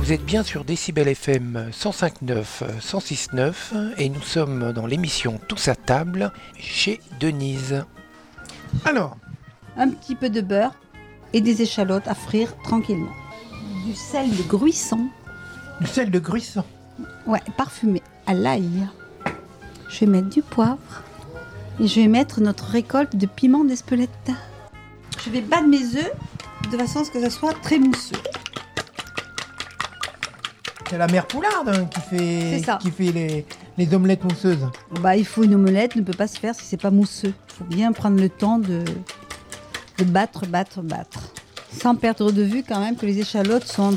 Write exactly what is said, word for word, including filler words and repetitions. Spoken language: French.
Vous êtes bien sur Décibel F M cent cinq neuf, cent six neuf et nous sommes dans l'émission Tous à table chez Denise. Alors, un petit peu de beurre et des échalotes à frire tranquillement. Du sel de Gruisson. Du sel de Gruisson. Ouais, parfumé à l'ail. Je vais mettre du poivre et je vais mettre notre récolte de piment d'Espelette. Je vais battre mes œufs de façon à ce que ça soit très mousseux. C'est la mère Poularde hein, qui fait, C'est ça. qui fait les, les omelettes mousseuses. Bah, il faut une omelette, ne peut pas se faire si c'est pas mousseux. Il faut bien prendre le temps de, de battre, battre, battre. Sans perdre de vue quand même que les échalotes sont